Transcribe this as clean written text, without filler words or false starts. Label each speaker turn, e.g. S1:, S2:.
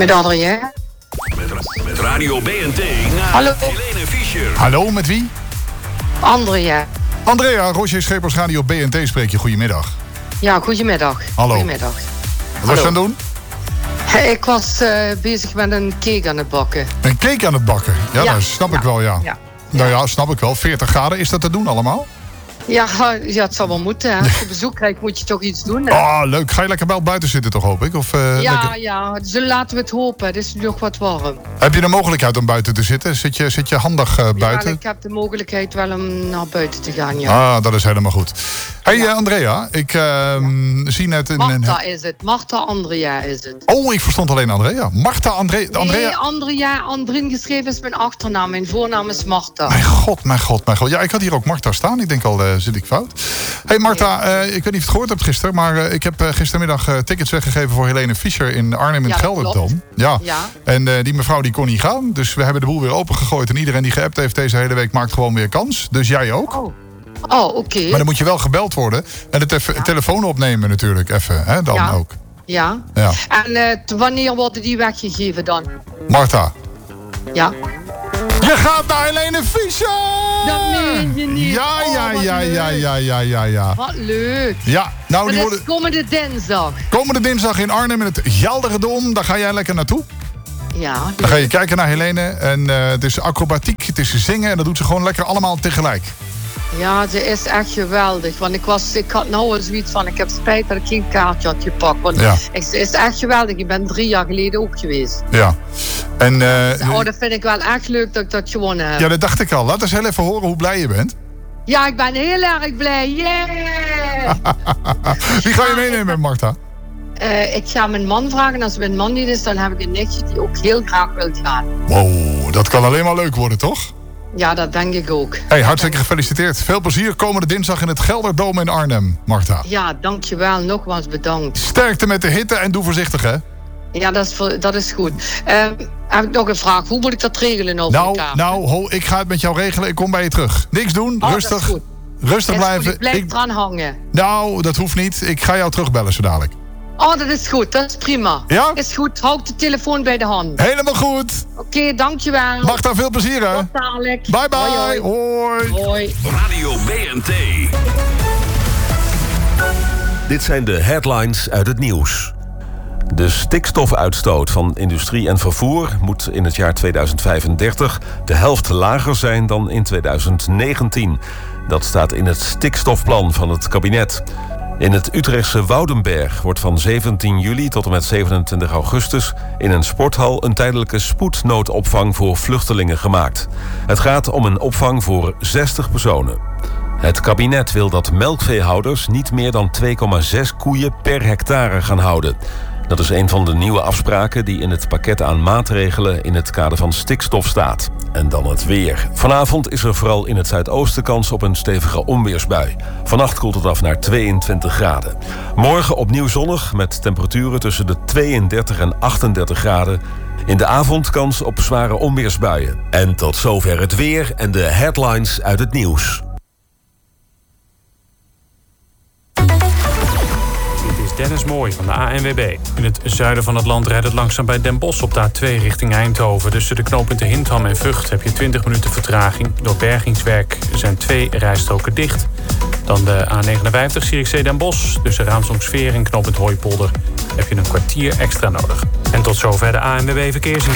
S1: Met Adrien.
S2: Met Radio BNT naar
S1: Hallo.
S2: Helene Fischer.
S3: Hallo, met wie?
S1: Andrea.
S3: Andrea, Roger Schepers, Radio BNT spreek je. Goedemiddag.
S1: Ja, goedemiddag.
S3: Hallo.
S1: Goedemiddag.
S3: Wat was je aan het doen?
S1: Ik was bezig met een cake aan het bakken.
S3: Een cake aan het bakken. Ja,
S1: Ja.
S3: dat snap ik wel, ja.
S1: Ja.
S3: Nou ja, snap ik wel. 40 graden, is dat te doen allemaal?
S1: Ja, het zal wel moeten. Hè. Als je bezoek krijgt, moet je toch iets doen. Hè?
S3: Oh, leuk. Ga je lekker wel buiten zitten toch, hoop ik? Of, lekker...
S1: Ja, dus laten we het hopen. Het is nu nog wat warm.
S3: Heb je de mogelijkheid om buiten te zitten? Zit je handig buiten?
S1: Ja, ik heb de mogelijkheid wel om naar buiten te gaan, ja.
S3: Ah, dat is helemaal goed. Hey Andrea, ik zie net...
S1: Marta is het. Marta Andrea is het.
S3: Oh, ik verstond alleen Andrea. Marta Andrea.
S1: Nee, Andrea, Andrien geschreven is mijn achternaam. Mijn voornaam is Marta.
S3: Mijn god, mijn god, mijn god. Ja, ik had hier ook Marta staan. Ik denk al, zit ik fout. Hey Marta, ik weet niet of je het gehoord hebt gisteren, maar ik heb gistermiddag tickets weggegeven voor Helene Fischer in Arnhem in het Gelderdoom. Ja. En die mevrouw die kon niet gaan. Dus we hebben de boel weer opengegooid. En iedereen die geappt heeft deze hele week maakt gewoon weer kans. Dus jij ook.
S1: Oh, oké.
S3: Maar dan moet je wel gebeld worden. En het telefoon opnemen natuurlijk even. Hè, dan ook.
S1: Ja. En wanneer worden die weggegeven dan?
S3: Marta.
S1: Ja.
S3: Je gaat naar Helene Fischer!
S1: Dat meen je niet.
S3: Ja.
S1: Wat leuk.
S3: Ja, nou die
S1: Dat
S3: worden...
S1: is komende dinsdag.
S3: Komende dinsdag in Arnhem in het Gelderdoom. Daar ga jij lekker naartoe.
S1: Ja.
S3: Dan ga je kijken naar Helene. En het is acrobatiek, het is zingen. En dat doet ze gewoon lekker allemaal tegelijk.
S1: Ja, ze is echt geweldig. Want ik had nou al zoiets van, ik heb spijt dat ik geen kaartje had gepakt. Want ze is echt geweldig. Ik ben 3 jaar geleden ook geweest.
S3: Ja. En,
S1: dat vind ik wel echt leuk dat ik dat gewonnen heb.
S3: Ja, dat dacht ik al. Laat eens heel even horen hoe blij je bent.
S1: Ja, ik ben heel erg blij. Yeah!
S3: Wie ga je meenemen, Marta?
S1: Ik ga mijn man vragen. En als mijn man niet is, dan heb ik een nichtje die ook heel graag wil gaan.
S3: Wow, dat kan alleen maar leuk worden, toch?
S1: Ja, dat denk ik ook.
S3: Hey, hartstikke gefeliciteerd. Veel plezier komende dinsdag in het Gelderdoom in Arnhem, Marta.
S1: Ja, dankjewel. Nogmaals bedankt.
S3: Sterkte met de hitte en doe voorzichtig, hè?
S1: Ja, dat is goed. Heb ik nog een vraag. Hoe moet ik dat regelen over elkaar?
S3: Nou, ik ga het met jou regelen. Ik kom bij je terug. Niks doen, rustig.
S1: Dat is goed.
S3: Rustig blijven.
S1: Goed. Ik blijf eraan hangen.
S3: Nou, dat hoeft niet. Ik ga jou terugbellen zo dadelijk.
S1: Oh, dat is goed. Dat is prima.
S3: Ja?
S1: Is goed. Houd de telefoon bij de hand.
S3: Helemaal goed.
S1: Oké, dankjewel.
S3: Marta, veel plezier, hè?
S1: Tot dadelijk.
S3: Bye, bye.
S1: Hoi. Hoi.
S2: Radio BNT. Dit zijn de headlines uit het nieuws. De stikstofuitstoot van industrie en vervoer moet in het jaar 2035 de helft lager zijn dan in 2019. Dat staat in het stikstofplan van het kabinet. In het Utrechtse Woudenberg wordt van 17 juli tot en met 27 augustus... in een sporthal een tijdelijke spoednoodopvang voor vluchtelingen gemaakt. Het gaat om een opvang voor 60 personen. Het kabinet wil dat melkveehouders niet meer dan 2,6 koeien per hectare gaan houden. Dat is een van de nieuwe afspraken die in het pakket aan maatregelen in het kader van stikstof staat. En dan het weer. Vanavond is er vooral in het zuidoosten kans op een stevige onweersbui. Vannacht koelt het af naar 22 graden. Morgen opnieuw zonnig met temperaturen tussen de 32 en 38 graden. In de avond kans op zware onweersbuien. En tot zover het weer en de headlines uit het nieuws.
S4: Dennis Mooi van de ANWB. In het zuiden van het land rijdt het langzaam bij Den Bosch op de A2 richting Eindhoven. Tussen de knooppunten Hintham en Vught heb je 20 minuten vertraging. Door bergingswerk zijn 2 rijstroken dicht. Dan de A59 Zierikzee Den Bosch. Tussen Raamsdonksveer en knooppunt Hooipolder heb je een kwartier extra nodig. En tot zover de ANWB verkeers.